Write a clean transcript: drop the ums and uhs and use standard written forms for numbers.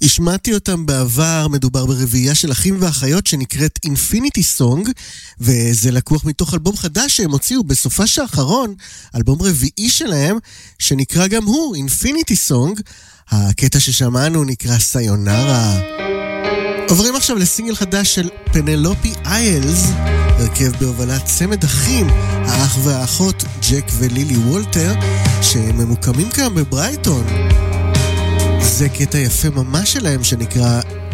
השמעתי אותם בעבר, מדובר ברביעייה של אחים ואחיות שנקראת Infinity Song, וזה לקוח מתוך אלבום חדש שהם הוציאו בסופה האחרון, אלבום רביעי שלהם, שנקרא גם הוא Infinity Song. הקטע ששמענו נקרא סיונרה. עוברים עכשיו לסינגל חדש של פנלופי איילס, הרכב בהובלת צמד אחים, האח והאחות ג'ק ולילי וולטר, שממוקמים כאן בברייטון. זה קטע יפה ממש שלהם שנקרא